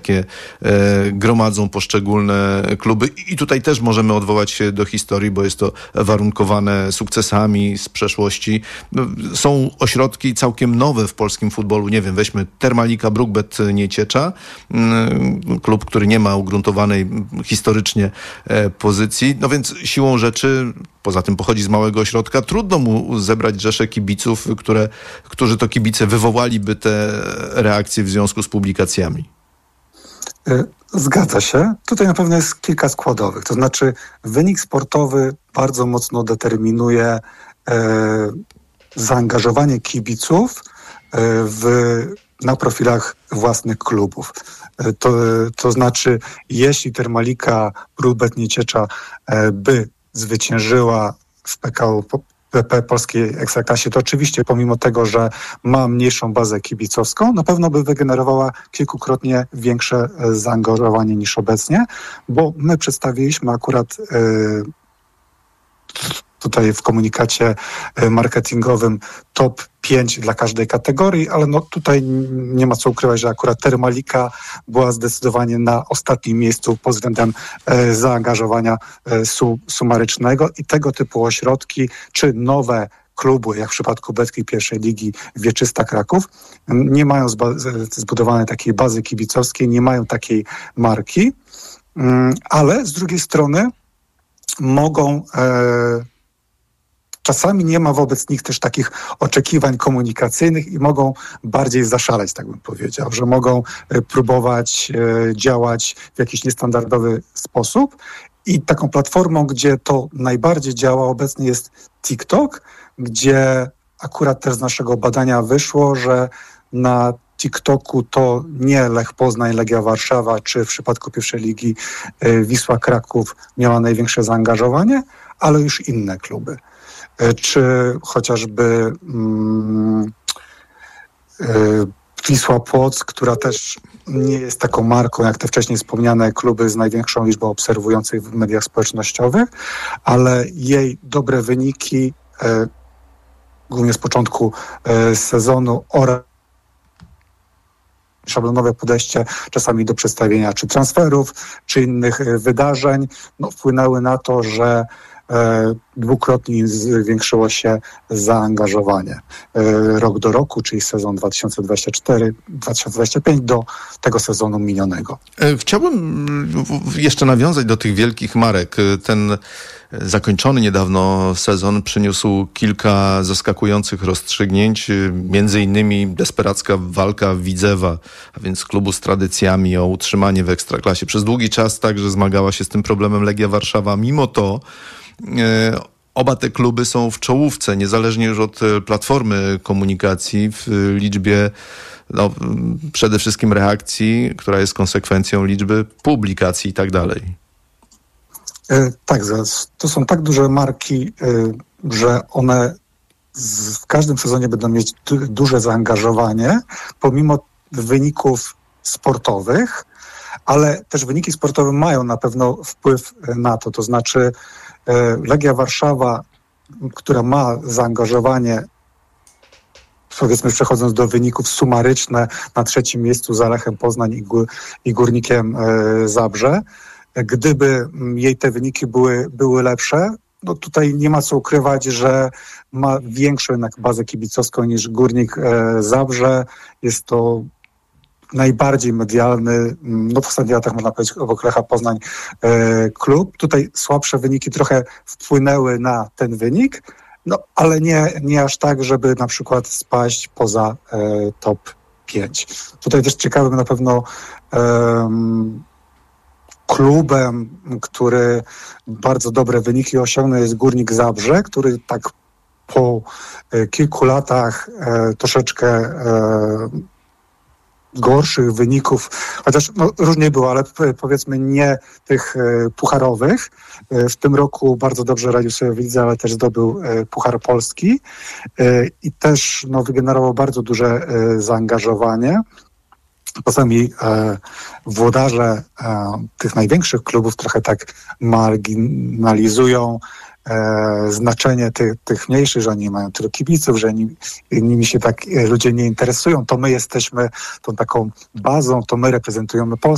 jakie gromadzą poszczególne kluby. I tutaj też możemy odwołać się do historii, bo jest to warunkowane sukcesami z przeszłości. Są ośrodki całkiem nowe w polskim futbolu. Nie wiem, weźmy Termalika Brukbet Nieciecza, klub, który nie ma ugruntowanej historycznie pozycji. No więc siłą rzeczy, poza tym pochodzi z małego ośrodka, trudno mu zebrać rzeszę kibiców, którzy to kibice wywołaliby te reakcje w związku z publikacjami. Zgadza się. Tutaj na pewno jest kilka składowych. To znaczy wynik sportowy bardzo mocno determinuje zaangażowanie kibiców na profilach własnych klubów. To znaczy, jeśli Termalika Brukbet Nieciecza by zwyciężyła w PKO PP polskiej Ekstraklasie, to oczywiście pomimo tego, że ma mniejszą bazę kibicowską, na pewno by wygenerowała kilkukrotnie większe zaangażowanie niż obecnie, bo my przedstawiliśmy akurat tutaj w komunikacie marketingowym top 5 dla każdej kategorii, ale no tutaj nie ma co ukrywać, że akurat Termalika była zdecydowanie na ostatnim miejscu pod względem zaangażowania sumarycznego i tego typu ośrodki, czy nowe kluby, jak w przypadku Betclic pierwszej ligi Wieczysta Kraków, nie mają zbudowanej takiej bazy kibicowskiej, nie mają takiej marki, ale z drugiej strony mogą czasami nie ma wobec nich też takich oczekiwań komunikacyjnych i mogą bardziej zaszaleć, tak bym powiedział, że mogą próbować działać w jakiś niestandardowy sposób. I taką platformą, gdzie to najbardziej działa obecnie, jest TikTok, gdzie akurat też z naszego badania wyszło, że na TikToku to nie Lech Poznań, Legia Warszawa, czy w przypadku pierwszej ligi Wisła Kraków miała największe zaangażowanie, ale już inne kluby. Czy chociażby Wisła Płock, która też nie jest taką marką jak te wcześniej wspomniane kluby z największą liczbą obserwujących w mediach społecznościowych, ale jej dobre wyniki, głównie z początku sezonu oraz szablonowe podejście czasami do przedstawienia czy transferów, czy innych wydarzeń, wpłynęły na to, że dwukrotnie zwiększyło się zaangażowanie rok do roku, czyli sezon 2024-2025 do tego sezonu minionego. Chciałbym jeszcze nawiązać do tych wielkich marek. Ten zakończony niedawno sezon przyniósł kilka zaskakujących rozstrzygnięć, między innymi desperacka walka Widzewa, a więc klubu z tradycjami, o utrzymanie w Ekstraklasie. Przez długi czas także zmagała się z tym problemem Legia Warszawa. Mimo to oba te kluby są w czołówce, niezależnie już od platformy komunikacji, w liczbie przede wszystkim reakcji, która jest konsekwencją liczby publikacji i tak dalej. Tak, to są tak duże marki, że one w każdym sezonie będą mieć duże zaangażowanie, pomimo wyników sportowych, ale też wyniki sportowe mają na pewno wpływ na to. To znaczy Legia Warszawa, która ma zaangażowanie, powiedzmy przechodząc do wyników sumaryczne, na trzecim miejscu za Lechem Poznań i Górnikiem Zabrze, gdyby jej te wyniki były lepsze, tutaj nie ma co ukrywać, że ma większą jednak bazę kibicowską niż Górnik Zabrze. Jest to najbardziej medialny, w ostatnich latach można powiedzieć obok Lecha Poznań klub. Tutaj słabsze wyniki trochę wpłynęły na ten wynik, ale nie aż tak, żeby na przykład spaść poza top 5. Tutaj też ciekawym na pewno klubem, który bardzo dobre wyniki osiągnął, jest Górnik Zabrze, który tak po kilku latach troszeczkę gorszych wyników, chociaż różnie było, ale powiedzmy nie tych pucharowych. W tym roku bardzo dobrze radził sobie w lidze, ale też zdobył Puchar Polski i też wygenerował bardzo duże zaangażowanie. Czasami włodarze tych największych klubów trochę tak marginalizują znaczenie tych mniejszych, że oni nie mają tylu kibiców, że nimi się tak ludzie nie interesują. To my jesteśmy tą taką bazą, to my reprezentujemy Polskę.